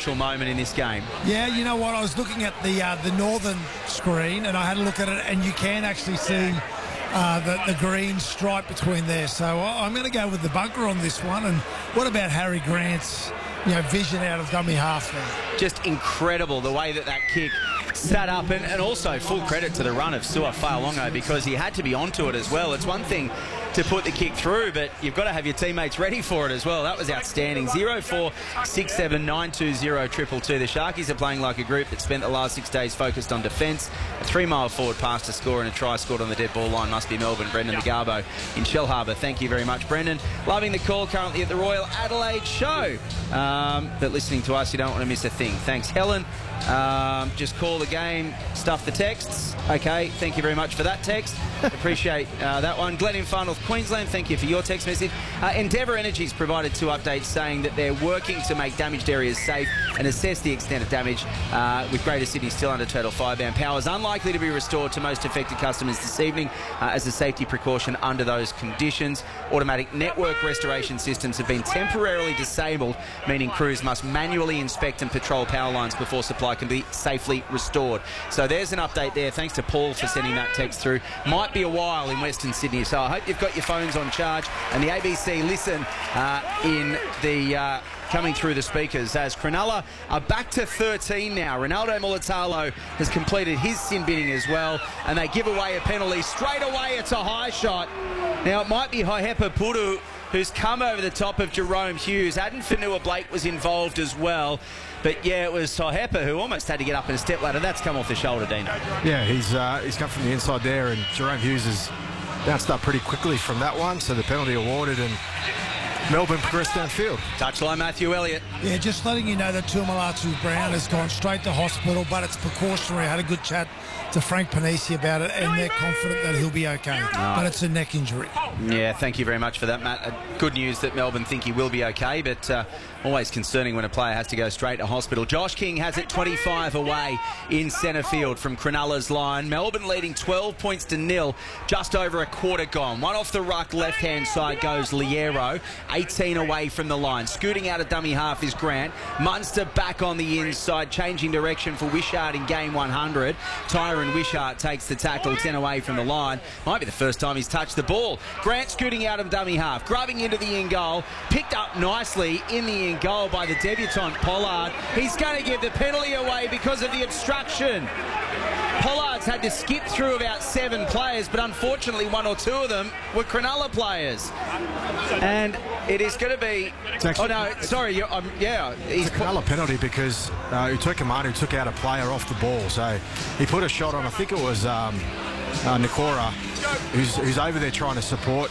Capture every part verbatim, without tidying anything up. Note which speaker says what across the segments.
Speaker 1: natural moment in this game.
Speaker 2: Yeah, you know what? I was looking at the uh, the northern screen, and I had a look at it, and you can actually see uh, the, the green stripe between there. So I'm going to go with the bunker on this one. And what about Harry Grant's you know, vision out of dummy half there?
Speaker 1: Just incredible the way that that kick sat up, and, and also full credit to the run of Sua Fa'alongo, because he had to be onto it as well. It's one thing to put the kick through, but you've got to have your teammates ready for it as well. That was outstanding. zero four six seven nine two zero triple two. The Sharkies are playing like a group that spent the last six days focused on defence. A three-mile forward pass to score and a try scored on the dead ball line must be Melbourne. Brendan McGarbo in Shellharbour. Thank you very much, Brendan. Loving the call currently at the Royal Adelaide show. Um, but listening to us, you don't want to miss a thing. Thanks, Helen. Um, just call the game, stuff the texts. Okay, thank you very much for that text. Appreciate uh, that one. Glenn in Far North Queensland, thank you for your text message. Uh, Endeavour Energy's provided two updates saying that they're working to make damaged areas safe and assess the extent of damage, uh, with Greater Sydney still under total fireband. Power is unlikely to be restored to most affected customers this evening uh, as a safety precaution under those conditions. Automatic network restoration systems have been temporarily disabled, meaning crews must manually inspect and patrol power lines before supply can be safely restored. So there's an update there. Thanks to Paul for sending that text through. Might be a while in Western Sydney, so I hope you've got your phones on charge and the A B C Listen uh, in the uh, coming through the speakers, as Cronulla are back to thirteen now. Ronaldo Mulitalo has completed his sin binning as well, and they give away a penalty straight away. It's a high shot. Now it might be Hohepa Puru who's come over the top of Jerome Hughes. Aden Fanua-Blake was involved as well. But yeah, it was Hohepa who almost had to get up in a step ladder. That's come off the shoulder, Dino.
Speaker 3: Yeah, he's uh, he's come from the inside there, and Jerome Hughes has bounced up pretty quickly from that one. So the penalty awarded, and Melbourne progressed downfield.
Speaker 1: Touchline, Matthew Elliott.
Speaker 2: Yeah, just letting you know that Tuamulatu Brown has gone straight to hospital, but it's precautionary. I had a good chat to Frank Panisi about it, and they're confident that he'll be okay. Oh. But it's a neck injury.
Speaker 1: Yeah, thank you very much for that, Matt. Uh, good news that Melbourne think he will be okay, but uh, always concerning when a player has to go straight to hospital. Josh King has it twenty-five away in centre field from Cronulla's line. Melbourne leading twelve points to nil, just over a quarter gone. One off the ruck, left-hand side goes Liero, eighteen away from the line. Scooting out of dummy half is Grant. Munster back on the inside, changing direction for Wishart in game one hundred. Tyron Wishart takes the tackle, ten away from the line. Might be the first time he's touched the ball. Grant scooting out of dummy half, grubbing into the in goal, picked up nicely in the in goal by the debutant Pollard. He's going to give the penalty away because of the obstruction. Pollard's had to skip through about seven players, but unfortunately one or two of them were Cronulla players. And it is going to be...
Speaker 3: Actually,
Speaker 1: oh, no, sorry. You're, um, yeah.
Speaker 3: He's a Cronulla penalty because uh, Utoikamanu took out a player off the ball. So he put a shot on, I think it was um, uh, Nikora, who's, who's over there trying to support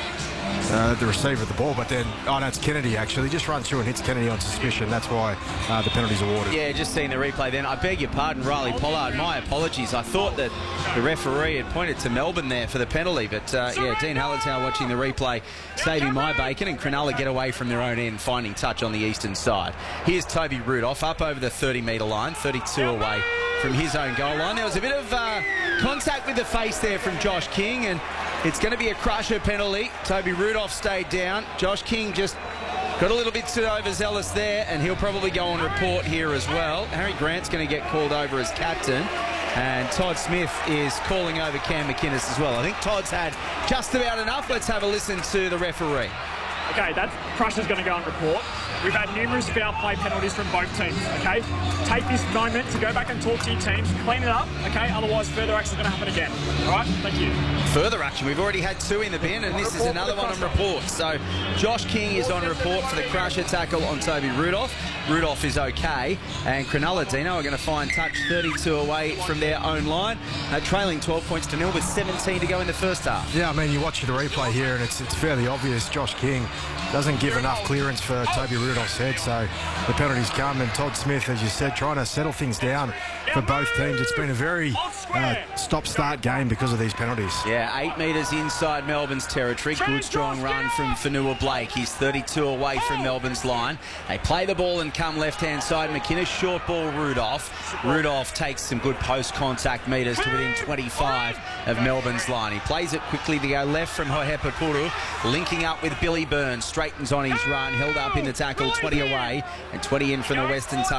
Speaker 3: Uh, the receiver of the ball, but then, oh no, it's Kennedy actually. He just runs through and hits Kennedy on suspicion. That's why uh, the penalty's awarded.
Speaker 1: Yeah, just seeing the replay then. I beg your pardon, Riley Pollard. My apologies. I thought that the referee had pointed to Melbourne there for the penalty, but uh, yeah, Dean Hallertau watching the replay, saving my bacon, and Cronulla get away from their own end, finding touch on the eastern side. Here's Toby Rudolph up over the thirty metre line, thirty-two away from his own goal line. There was a bit of uh, contact with the face there from Josh King, and it's going to be a crusher penalty. Toby Rudolph stayed down. Josh King just got a little bit too overzealous there, and he'll probably go on report here as well. Harry Grant's going to get called over as captain, and Todd Smith is calling over Cam McInnes as well. I think Todd's had just about enough. Let's have a listen to the referee.
Speaker 4: Okay, that crusher's going to go on report. We've had numerous foul play penalties from both teams, okay? Take this moment to go back and talk to your teams, clean it up, okay? Otherwise, further action's going to happen again. All right? Thank you.
Speaker 1: Further action. We've already had two in the bin, and this is another one on report. So Josh King is on report for the crusher tackle on Toby Rudolph. Rudolph is okay, and Cronulla, Dino, are going to find touch thirty-two away from their own line, uh, trailing twelve points to nil with seventeen to go in the first half.
Speaker 3: Yeah, I mean, you watch the replay here, and it's, it's fairly obvious Josh King doesn't give enough clearance for Toby Rudolph's head, so the penalties come, and Todd Smith, as you said, trying to settle things down for both teams. It's been a very uh, stop-start game because of these penalties.
Speaker 1: Yeah, eight metres inside Melbourne's territory. Good strong run from Fanua-Blake. He's thirty-two away from Melbourne's line. They play the ball and come left-hand side. McInnes short ball Rudolph. Rudolph takes some good post-contact metres to within twenty-five of Melbourne's line. He plays it quickly to go left from Hohepa Puru, linking up with Billy Burns. Straightens on his run, held up in the tackle, twenty away and twenty in from the Western touch.